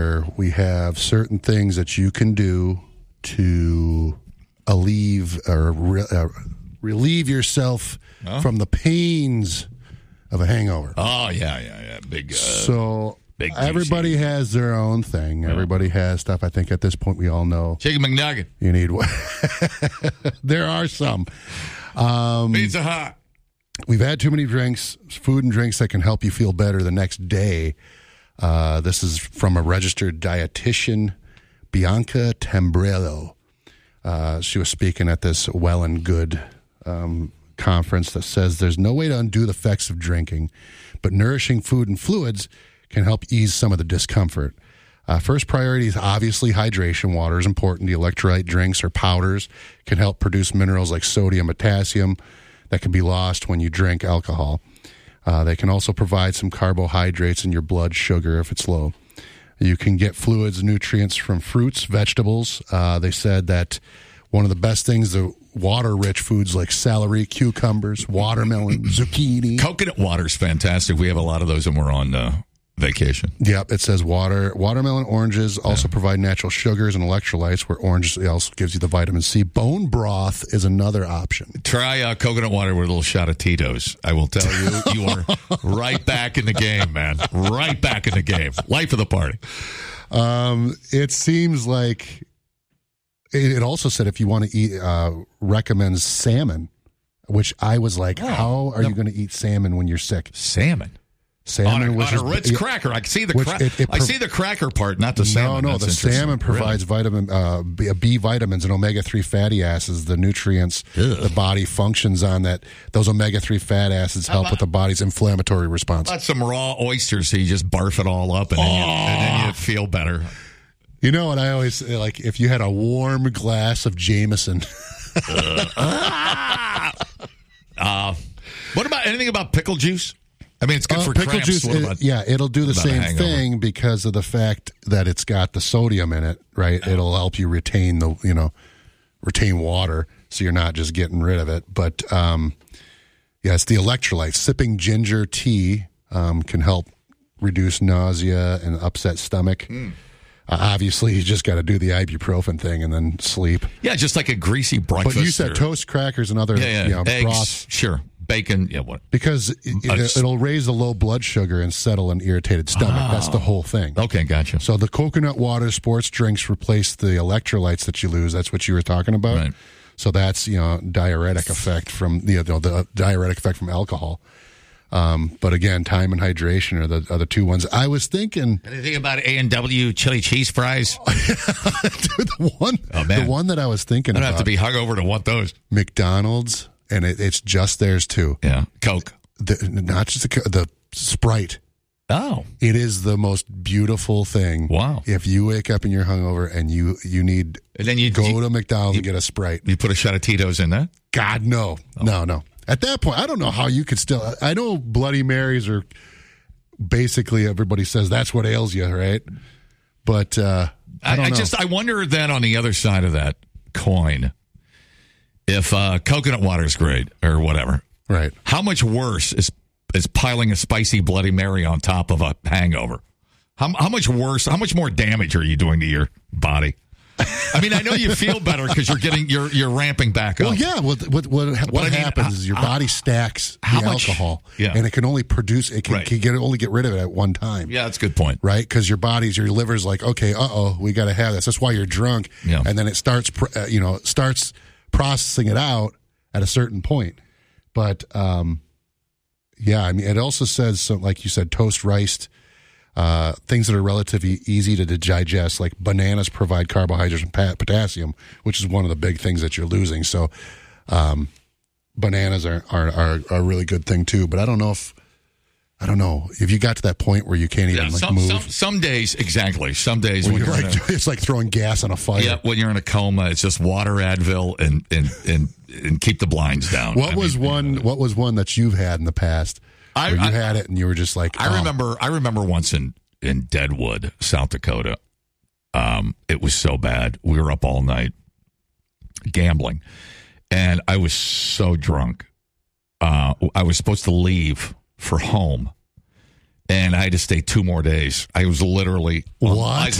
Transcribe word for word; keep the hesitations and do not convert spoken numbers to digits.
We have certain things that you can do to alleviate or re- uh, relieve yourself oh. from the pains of a hangover. Oh, yeah, yeah, yeah. Big. Uh, so big everybody juicy. has their own thing. Yeah. Everybody has stuff. I think at this point we all know. Chicken McNugget. You need one. There are some. Um, Pizza Hut. We've had too many drinks, food and drinks that can help you feel better the next day. Uh, this is from a registered dietitian, Bianca Tambrello. Uh, she was speaking at this Well and Good um, conference that says there's no way to undo the effects of drinking, but nourishing food and fluids can help ease some of the discomfort. Uh, first priority is obviously hydration. Water is important. The electrolyte drinks or powders can help produce minerals like sodium, potassium that can be lost when you drink alcohol. Uh, they can also provide some carbohydrates in your blood sugar if it's low. You can get fluids, nutrients from fruits, vegetables. Uh, they said that one of the best things, the water-rich foods like celery, cucumbers, watermelon, zucchini. Coconut water is fantastic. We have a lot of those when we're on uh, vacation. Yep, it says water. Watermelon, oranges also yeah. provide natural sugars and electrolytes, where orange also gives you the vitamin C. Bone broth is another option. Try uh, coconut water with a little shot of Tito's. I will tell you, you are right back in the game, man. Right back in the game. Life of the party. Um, it seems like it, it also said if you want to eat, uh, recommends salmon, which I was like, oh, how are no. you going to eat salmon when you're sick? Salmon? Salmon, on a, which on a is, Ritz it, cracker. I can see the which cra- it, it I pro- see the cracker part, not the salmon. No, no, That's the salmon provides really? vitamin uh, B, B vitamins and omega three fatty acids, the nutrients Ugh. the body functions on. That those omega three fat acids help about, with the body's inflammatory response. How about some raw oysters, so you just barf it all up and, oh. then, you, and then you feel better. You know what I always like? If you had a warm glass of Jameson. uh, uh, what about anything about pickle juice? I mean, it's good uh, for pickle cramps. Juice. What It, about, yeah, it'll do the same thing because of the fact that it's got the sodium in it, right? Oh. It'll help you retain the, you know, retain water, so you're not just getting rid of it. But um, yeah, it's the electrolytes. Sipping ginger tea um, can help reduce nausea and upset stomach. Mm. Uh, obviously, you just got to do the ibuprofen thing and then sleep. Yeah, just like a greasy breakfast. But you said or, toast, crackers, and other yeah, yeah. You know, eggs, broths. Sure. Bacon, yeah, what? Because it, it, it'll raise the low blood sugar and settle an irritated stomach. Oh. That's the whole thing. Okay, gotcha. So the coconut water sports drinks replace the electrolytes that you lose. That's what you were talking about. Right. So that's, you know, diuretic effect from, you know, the diuretic effect from alcohol. Um, but again, time and hydration are the, are the two ones. I was thinking. Anything about A and W chili cheese fries? Dude, the one, oh, man. the one that I was thinking about. I don't have to be hungover to want those. McDonald's. And it, it's just theirs, too. Yeah. Coke. The, not just the, the Sprite. Oh. It is the most beautiful thing. Wow. If you wake up and you're hungover and you, you need and then you go you, to McDonald's you, and get a Sprite. You put a shot of Tito's in that? God, no. Oh. No, no. At that point, I don't know how you could still. I know Bloody Marys are basically, everybody says that's what ails you, right? But uh, I don't I, I know. just, I wonder then on the other side of that coin, if uh, coconut water is great or whatever, right? How much worse is is piling a spicy Bloody Mary on top of a hangover? How how much worse? How much more damage are you doing to your body? I mean, I know you feel better because you're getting you're you're ramping back up. Well, yeah. What what what, what I mean, happens uh, is your body stacks the how much, alcohol, yeah. and it can only produce it can, right. can get only get rid of it at one time. Yeah, that's a good point. Right? Because your body's your liver's like, okay, uh oh, we got to have this. That's why you're drunk. Yeah. And then it starts, uh, you know, starts processing it out at a certain point. But um, yeah, I mean, it also says, so, like you said, toast, riced. Uh, things that are relatively easy to digest, like bananas provide carbohydrates and potassium, which is one of the big things that you're losing. So, um, bananas are, are, are, are a really good thing too. But I don't know if, I don't know if you got to that point where you can't even yeah, like some, move. Some, some days, exactly. Some days when when you're you're like, in a, it's like throwing gas on a fire. Yeah, when you're in a coma, it's just water, Advil, and and and, and keep the blinds down. What I was mean, one? You know, what was one that you've had in the past? I, where you I, had it and you were just like, I oh. remember. I remember once in, in Deadwood, South Dakota. Um, it was so bad. We were up all night gambling, and I was so drunk. Uh, I was supposed to leave for home, and I had to stay two more days. I was literally, um, What? I